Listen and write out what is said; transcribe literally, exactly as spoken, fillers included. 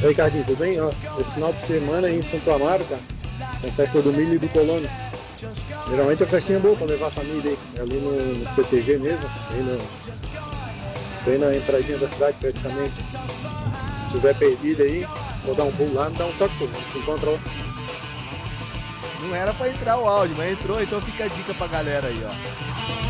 Oi, Cardinho, tudo bem? Ó, esse final de semana aí em Santo Amaro, cara, tem festa do milho e do colônia. Geralmente é uma festinha boa pra levar a família aí, ali no, no C T G mesmo, aí no, bem na entradinha da cidade praticamente. Se tiver perdido aí, vou dar um pulo lá, me dá um toque, pô, a gente se encontra lá. Não era pra entrar o áudio, mas entrou, então fica a dica pra galera aí, ó.